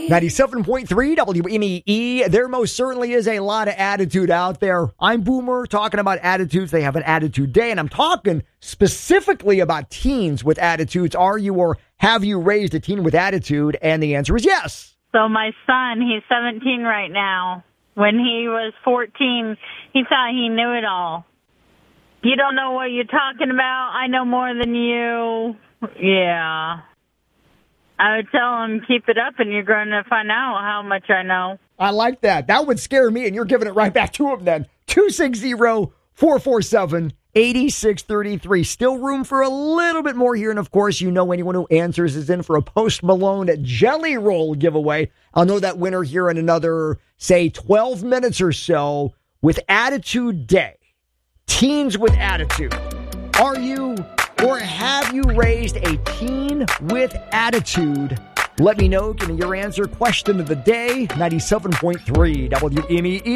97.3 WMEE. There most certainly is a lot of attitude out there. I'm Boomer, talking about attitudes. They have an attitude day, and I'm talking specifically about teens with attitudes. Are you or have you raised a teen with attitude? And the answer is yes. So my son, he's 17 right now. When he was 14, he thought he knew it all. You don't know what you're talking about. I know more than you. Yeah. I would tell him, keep it up, and you're going to find out how much I know. I like that. That would scare me, and you're giving it right back to him then. 260-447-8633. Still room for a little bit more here. And, of course, you know anyone who answers is in for a Post Malone Jelly Roll giveaway. I'll know that winner here in another, say, 12 minutes or so with Attitude Day. Teens with attitude. Are you or have you raised a teen with attitude? Let me know. Give me your answer. Question of the day, 97.3 WMEE.